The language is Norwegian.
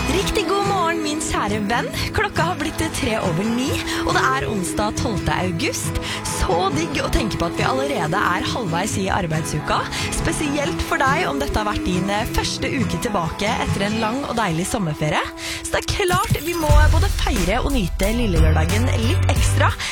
Riktig god morgen, min kjære venn. Klokka har blitt 8:03, og det er onsdag 12. august. Så digg å tenke på at vi allerede er halvveis i arbeidsuka. Spesielt for deg om dette har vært din første uke tilbake etter en lang og deilig sommerferie. Så det er klart vi må både feire og nyte lille lørdagen litt ekstra